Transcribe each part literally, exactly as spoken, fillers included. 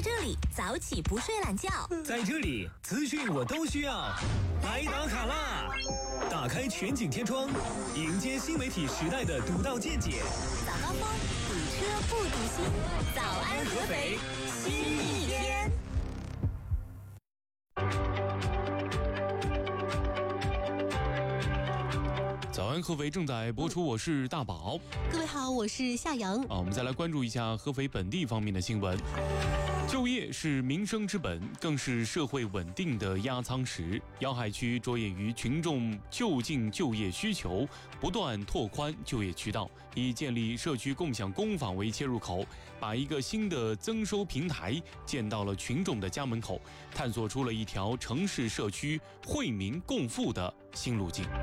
这里早起不睡懒觉， 在这里资讯我都需要。来打卡啦！打开全景天窗，迎接新媒体时代的独到见解。 早高峰，堵车不堵心。早安合肥，新一天。 早安合肥正在播出，我是大宝。 各位好，我是夏阳。 啊，我们再来关注一下合肥本地方面的新闻。就业是民生之本，更是社会稳定的压舱石。瑶海区着眼于群众就近就业需求，不断拓宽就业渠道，以建立社区共享工坊为切入口，把一个新的增收平台建到了群众的家门口，探索出了一条城市社区惠民共富的新路径。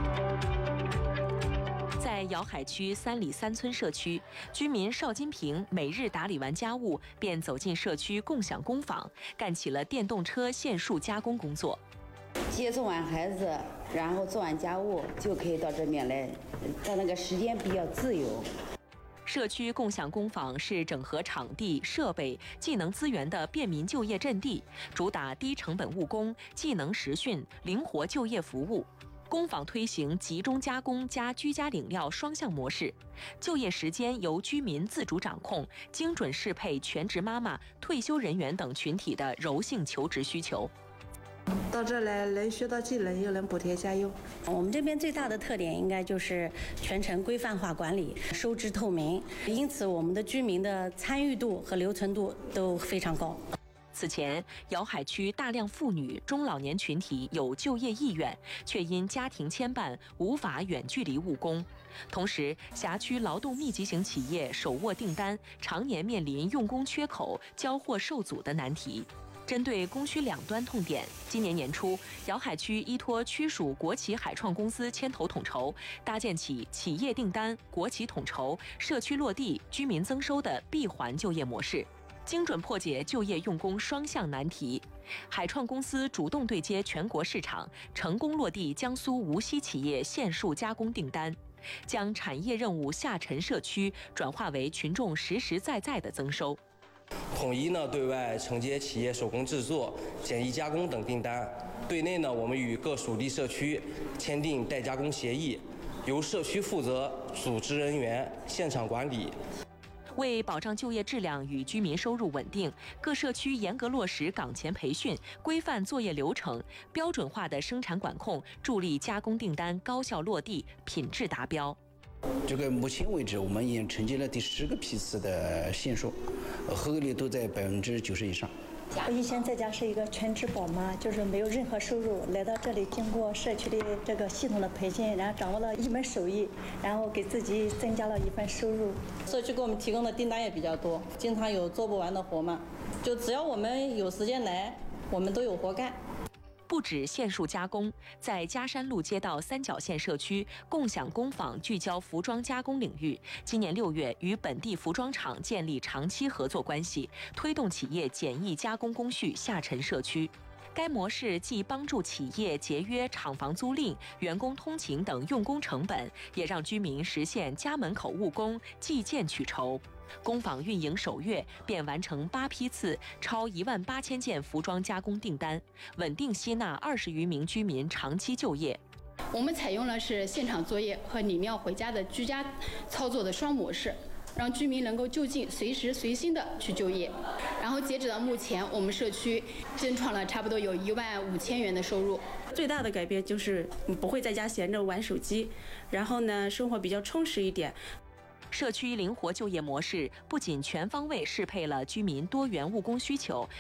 在瑶海区三里三村社区，居民邵金平每日打理完家务，便走进社区共享工坊，干起了电动车线束加工工作。 接送完孩子，然后做完家务，就可以到这边来，他那个时间比较自由。 社区共享工坊是整合场地、设备、技能资源的便民就业阵地，主打低成本务工、技能实训、灵活就业服务。工坊推行集中加工加居家领料双向模式，就业时间由居民自主掌控，精准适配全职妈妈、退休人员等群体的柔性求职需求。 到这来能学到技能，又能补贴家用。 我们这边最大的特点应该就是全程规范化管理，收支透明，因此我们的居民的参与度和留存度都非常高。 此前，瑶海区大量妇女、中老年群体有就业意愿，却因家庭牵绊无法远距离务工。同时，辖区劳动密集型企业手握订单，常年面临用工缺口、交货受阻的难题。针对供需两端痛点，今年年初，瑶海区依托区属国企海创公司牵头统筹，搭建起企业订单、国企统筹、社区落地、居民增收的闭环就业模式。精准破解就业用工双向难题，海创公司主动对接全国市场，成功落地江苏无锡企业线束加工订单，将产业任务下沉社区转化为群众实实在在的增收。 统一呢对外承接企业手工制作、简易加工等订单，对内呢我们与各属地社区签订代加工协议，由社区负责组织人员、现场管理。 为保障就业质量与居民收入稳定，各社区严格落实岗前培训，规范作业流程，标准化的生产管控，助力加工订单高效落地，品质达标。 这个目前为止，我们已经承接了第十个批次的线束，合格率都在百分之九十以上。 我以前在家是一个全职宝妈，就是没有任何收入，来到这里经过社区的这个系统的培训，然后掌握了一门手艺，然后给自己增加了一份收入。 社区给我们提供的订单也比较多，经常有做不完的活嘛，就只要我们有时间来，我们都有活干。 不止线束加工，在嘉山路街道三角线社区，共享工坊聚焦服装加工领域。今年六月，与本地服装厂建立长期合作关系，推动企业简易加工工序下沉社区。该模式既帮助企业节约厂房租赁、员工通勤等用工成本，也让居民实现家门口务工、计件取酬。工坊运营首月便完成八批次，超一万八千件服装加工订单，稳定吸纳二十余名居民长期就业。 我们采用了是现场作业和理料回家的居家操作的双模式，让居民能够就近随时随心的去就业。然后截止到目前，我们社区增创了差不多有一万五千元的收入。 最大的改变就是你不会在家闲着玩手机，然后呢，生活比较充实一点。 社区灵活就业模式不仅全方位适配了居民多元务工需求，